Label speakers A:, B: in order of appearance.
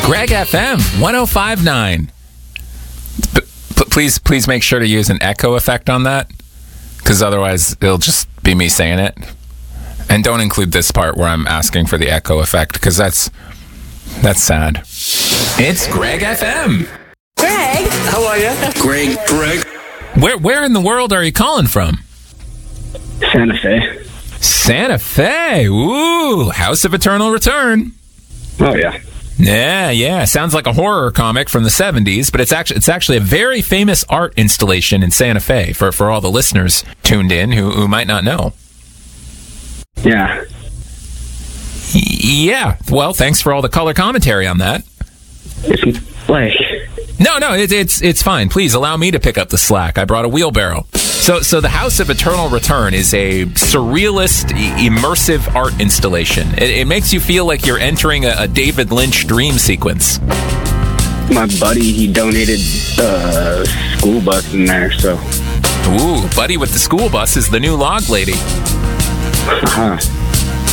A: Greg FM 105.9. Please make sure to use an echo effect on that, because otherwise it'll just be me saying it. And don't include this part where I'm asking for the echo effect, because that's sad. It's Greg FM.
B: Greg,
C: How are you? Greg.
A: Where in the world are you calling from?
D: Santa Fe.
A: Santa Fe. Ooh, House of Eternal Return.
D: Oh, yeah.
A: Yeah. Sounds like a horror comic from the 70s, but it's actually a very famous art installation in Santa Fe for all the listeners tuned in who might not know.
D: Yeah.
A: Yeah. Well, thanks for all the color commentary on that.
D: It's like...
A: No, it's fine. Please allow me to pick up the slack. I brought a wheelbarrow. So the House of Eternal Return is a surrealist, immersive art installation. It makes you feel like you're entering a David Lynch dream sequence.
D: My buddy, he donated a school bus in there, so...
A: Ooh, Buddy with the school bus is the new log lady.
D: Uh-huh.